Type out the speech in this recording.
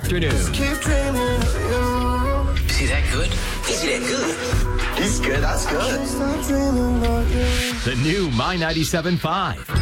afternoon. Keep dreaming of you. Is he that good? Is he that good? He's good. That's good. The new My 97.5.